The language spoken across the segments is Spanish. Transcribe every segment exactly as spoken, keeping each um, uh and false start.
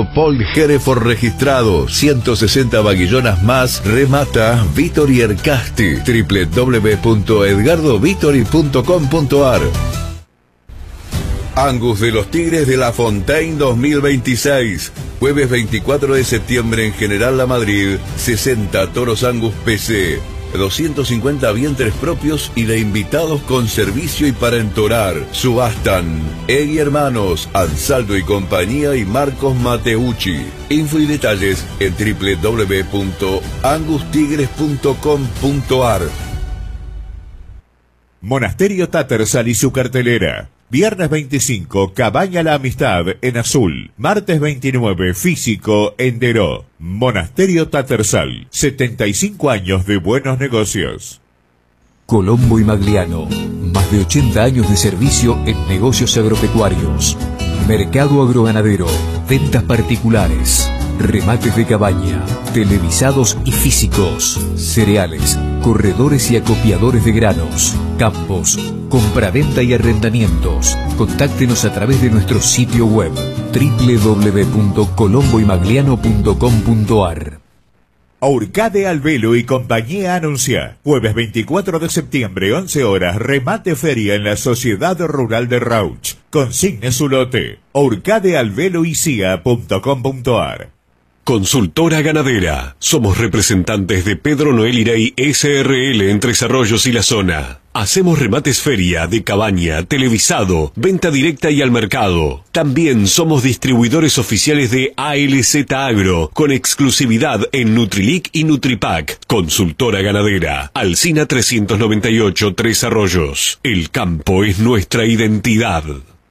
Paul Hereford registrado, ciento sesenta vaguillonas más, remata Vittory Ercasti, doble u doble u doble u punto edgardo vittory punto com punto ar. Angus de los Tigres de La Fontaine dos mil veintiséis. Jueves veinticuatro de septiembre en General La Madrid, sesenta toros Angus P C, doscientos cincuenta vientres propios y de invitados con servicio y para entorar. Subastan Egui Hermanos, Ansaldo y Compañía y Marcos Mateucci. Info y detalles en doble u doble u doble u punto angus tigres punto com punto ar. Monasterio Tattersall y su cartelera. Viernes veinticinco, Cabaña La Amistad en Azul. Martes veintinueve, Físico en Deró. Monasterio Tattersall, setenta y cinco años de buenos negocios. Colombo y Magliano, más de ochenta años de servicio en negocios agropecuarios. Mercado agroganadero, ventas particulares, remates de cabaña, televisados y físicos, cereales, corredores y acopiadores de granos, campos, compraventa y arrendamientos. Contáctenos a través de nuestro sitio web doble u doble u doble u punto colombo y magliano punto com punto ar. Aurcade Albelo y compañía anuncia. Jueves veinticuatro de septiembre, once horas, remate feria en la Sociedad Rural de Rauch. Consigne su lote. aurcade albelo y c i a punto com punto ar. Consultora Ganadera. Somos representantes de Pedro Noel Irey S R L en Tres Arroyos y la zona. Hacemos remates feria, de cabaña, televisado, venta directa y al mercado. También somos distribuidores oficiales de A L Z Agro, con exclusividad en Nutrilic y Nutripack. Consultora Ganadera. Alsina trescientos noventa y ocho, Tres Arroyos. El campo es nuestra identidad.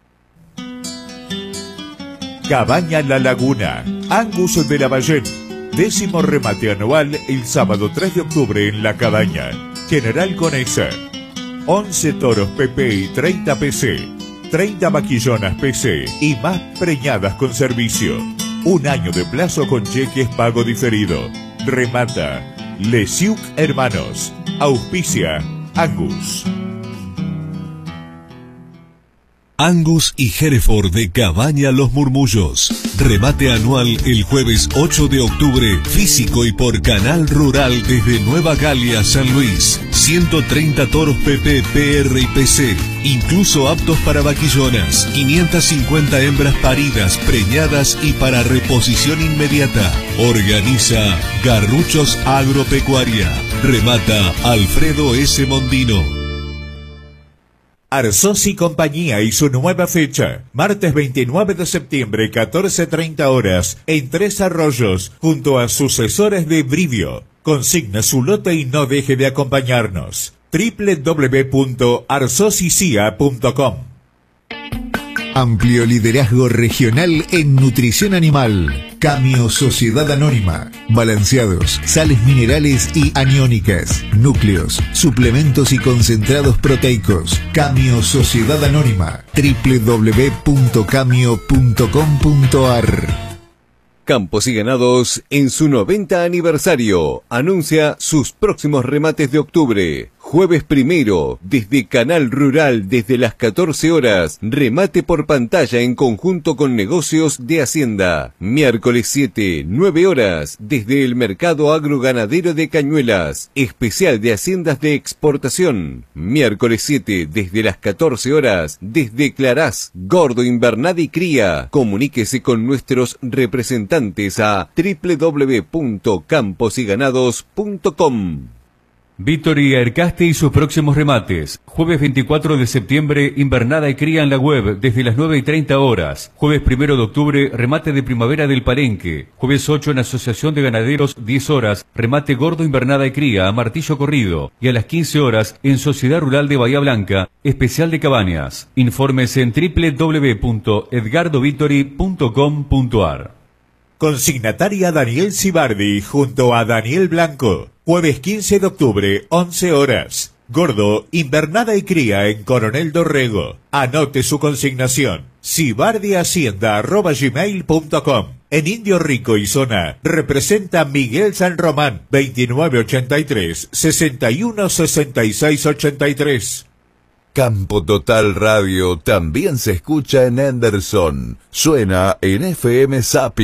Cabaña La Laguna, Angus de Lavallén. Décimo remate anual el sábado tres de octubre en La Cabaña. General Conesa. once toros P P y treinta P C. treinta vaquillonas P C y más preñadas con servicio. Un año de plazo con cheques pago diferido. Remata Lesiuk Hermanos. Auspicia Angus. Angus y Hereford de Cabaña Los Murmullos. Remate anual el jueves ocho de octubre, físico y por Canal Rural desde Nueva Galia, San Luis. ciento treinta toros P P, P R y P C, incluso aptos para vaquillonas. quinientas cincuenta hembras paridas, preñadas y para reposición inmediata. Organiza Garruchos Agropecuaria. Remata Alfredo S. Mondino. Arzós y Compañía y su nueva fecha, martes veintinueve de septiembre, catorce treinta horas, en Tres Arroyos, junto a sucesores de Brivio. Consigna su lote y no deje de acompañarnos. doble u doble u doble u punto arzós y c i a punto com. Amplio liderazgo regional en nutrición animal. Camio Sociedad Anónima. Balanceados, sales minerales y aniónicas, núcleos, suplementos y concentrados proteicos. Camio Sociedad Anónima. doble u doble u doble u punto camio punto com punto ar. Campos y Ganados en su noventa aniversario anuncia sus próximos remates de octubre. Jueves primero, desde Canal Rural, desde las catorce horas, remate por pantalla en conjunto con negocios de Hacienda. Miércoles siete, nueve horas, desde el Mercado Agroganadero de Cañuelas, especial de Haciendas de Exportación. Miércoles siete, desde las catorce horas, desde Clarás, Gordo, Invernada y Cría. Comuníquese con nuestros representantes a doble u doble u doble u punto campos y ganados punto com. Vittory Ercasti y sus próximos remates. Jueves veinticuatro de septiembre, invernada y cría en la web desde las nueve y treinta horas. Jueves primero de octubre, remate de primavera del Palenque. Jueves ocho en Asociación de Ganaderos, diez horas, remate gordo, invernada y cría a martillo corrido. Y a las quince horas, en Sociedad Rural de Bahía Blanca, especial de cabañas. Informes en doble u doble u doble u punto edgardo vittory punto com punto ar. Consignataria Daniel Cibardi junto a Daniel Blanco. Jueves quince de octubre, once horas. Gordo, invernada y cría en Coronel Dorrego. Anote su consignación. cibardihacienda arroba gmail punto com. En Indio Rico y Zona, representa Miguel San Román, veintinueve ochenta y tres, sesenta y uno sesenta y seis ochenta y tres. Campo Total Radio también se escucha en Henderson. Suena en F M Sapi.